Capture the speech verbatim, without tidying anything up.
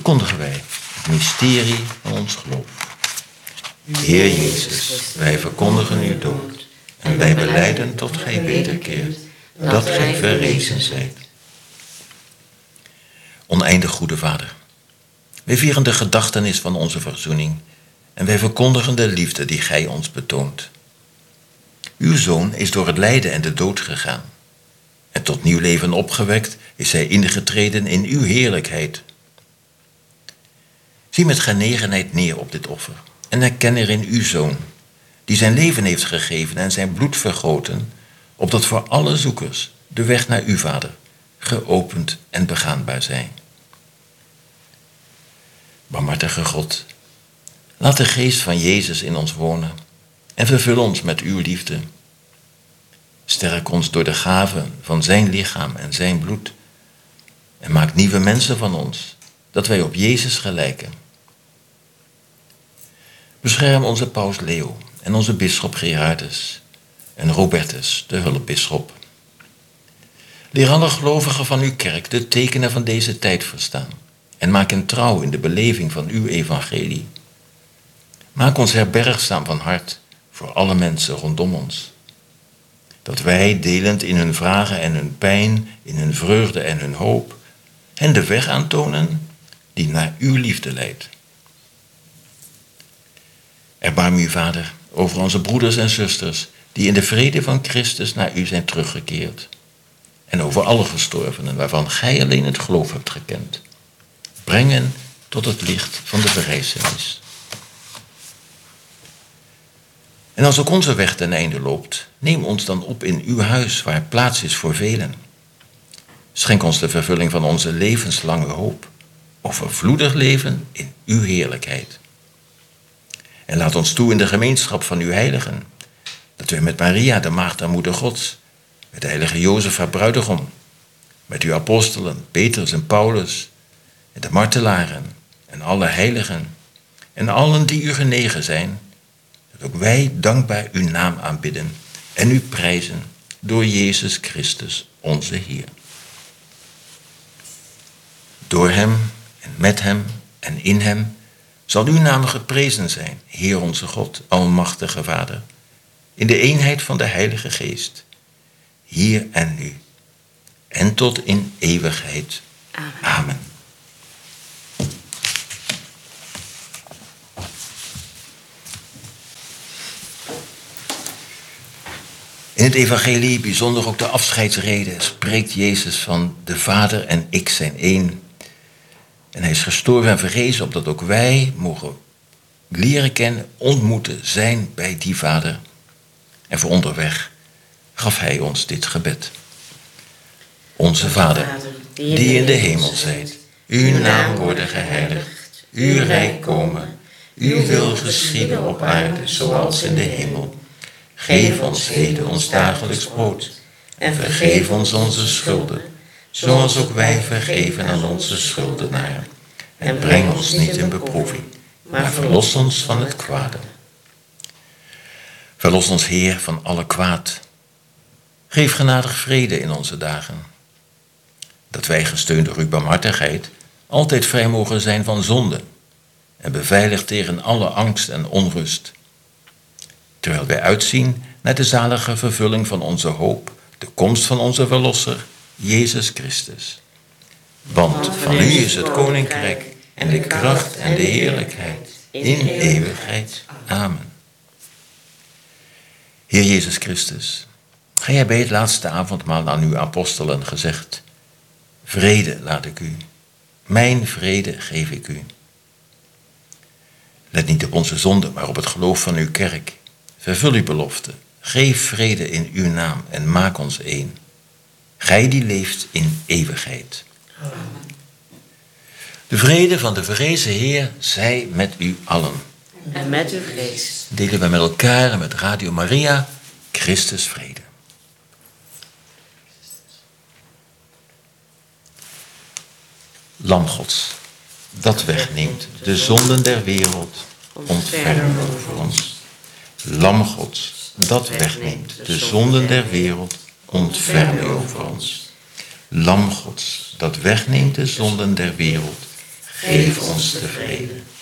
verkondigen wij het mysterie van ons geloof. Heer Jezus, wij verkondigen uw dood en wij belijden tot gij wederkeert, dat gij verrezen zijt. Oneindig goede Vader, wij vieren de gedachtenis van onze verzoening en wij verkondigen de liefde die gij ons betoont. Uw Zoon is door het lijden en de dood gegaan. En tot nieuw leven opgewekt is hij ingetreden in uw heerlijkheid. Zie met genegenheid neer op dit offer en herken erin uw Zoon, die zijn leven heeft gegeven en zijn bloed vergoten, opdat voor alle zoekers de weg naar uw Vader geopend en begaanbaar zij. Barmhartige God, laat de geest van Jezus in ons wonen en vervul ons met uw liefde. Sterk ons door de gave van zijn lichaam en zijn bloed en maak nieuwe mensen van ons, dat wij op Jezus gelijken. Bescherm onze paus Leo en onze bisschop Gerardus en Robertus, de hulpbisschop. Leer alle gelovigen van uw kerk de tekenen van deze tijd verstaan en maak hen trouw in de beleving van uw evangelie. Maak ons herbergzaam van hart voor alle mensen rondom ons. Dat wij, delend in hun vragen en hun pijn, in hun vreugde en hun hoop, hen de weg aantonen die naar uw liefde leidt. Erbarm u, Vader, over onze broeders en zusters die in de vrede van Christus naar u zijn teruggekeerd. En over alle gestorvenen waarvan gij alleen het geloof hebt gekend. Breng hen tot het licht van de verrijzenis. En als ook onze weg ten einde loopt, neem ons dan op in uw huis waar plaats is voor velen. Schenk ons de vervulling van onze levenslange hoop, overvloedig leven in uw heerlijkheid. En laat ons toe in de gemeenschap van uw heiligen, dat wij met Maria, de maagd en moeder Gods, met de heilige Jozef, haar bruidegom, met uw apostelen, Petrus en Paulus, en de martelaren en alle heiligen, en allen die u genegen zijn, dat ook wij dankbaar uw naam aanbidden en u prijzen door Jezus Christus, onze Heer. Door hem en met hem en in hem zal uw naam geprezen zijn, Heer onze God, almachtige Vader, in de eenheid van de Heilige Geest, hier en nu, en tot in eeuwigheid. Amen. Amen. In het evangelie, bijzonder ook de afscheidsrede, spreekt Jezus van de Vader en ik zijn één. En hij is gestorven en verrezen, opdat ook wij mogen leren kennen, ontmoeten, zijn bij die Vader. En voor onderweg gaf hij ons dit gebed. Onze Vader, die in de hemel zijt, uw naam worden geheiligd, uw rijk komen, uw wil geschieden op aarde zoals in de hemel. Geef ons heden ons dagelijks brood en vergeef ons onze schulden, zoals ook wij vergeven aan onze schuldenaren. En breng ons niet in beproeving, maar verlos ons van het kwade. Verlos ons, Heer, van alle kwaad. Geef genadig vrede in onze dagen, dat wij, gesteund door uw barmhartigheid, altijd vrij mogen zijn van zonde en beveiligd tegen alle angst en onrust, terwijl wij uitzien naar de zalige vervulling van onze hoop, de komst van onze Verlosser, Jezus Christus. Want van u is het koninkrijk en de kracht en de heerlijkheid in eeuwigheid. Amen. Heer Jezus Christus, gij hebt bij het laatste avondmaal aan uw apostelen gezegd: vrede laat ik u, mijn vrede geef ik u. Let niet op onze zonde, maar op het geloof van uw kerk. Vervul uw belofte, geef vrede in uw naam en maak ons één. Gij die leeft in eeuwigheid. Amen. De vrede van de verrezen Heer zij met u allen. En met uw geest. Delen wij met elkaar en met Radio Maria Christus vrede. Lam Gods, dat wegneemt de zonden der wereld, ontferm over ons. Lam Gods, dat wegneemt de zonden der wereld, ontferm over ons. Lam Gods, dat wegneemt de zonden der wereld, Geef ons de vrede.